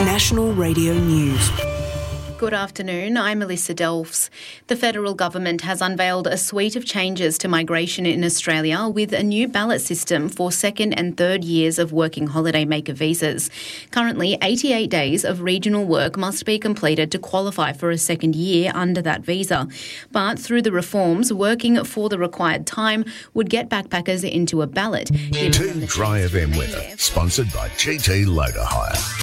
National Radio News. Good afternoon, I'm Melissa Delfs. The federal government has unveiled a suite of changes to migration in Australia with a new ballot system for second and third years of working holiday maker visas. Currently, 88 days of regional work must be completed to qualify for a second year under that visa. But through the reforms, working for the required time would get backpackers into a ballot. Too Dry FM weather, sponsored by GT Loader Hire.